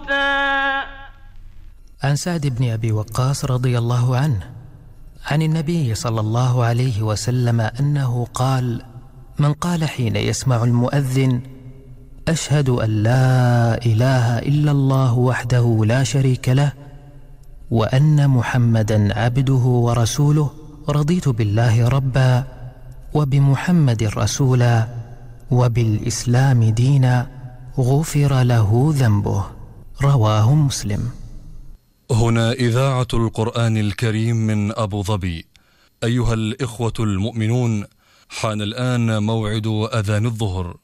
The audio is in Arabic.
الموتى. عن سعد بن أبي وقاص رضي الله عنه عن النبي صلى الله عليه وسلم أنه قال: من قال حين يسمع المؤذن: أشهد أن لا إله إلا الله وحده لا شريك له وأن محمدا عبده ورسوله، رضيت بالله ربا وبمحمد رسولا وبالإسلام دينا، غفر له ذنبه. رواه مسلم. هنا إذاعة القرآن الكريم من أبو ظبي. أيها الإخوة المؤمنون، حان الآن موعد أذان الظهر.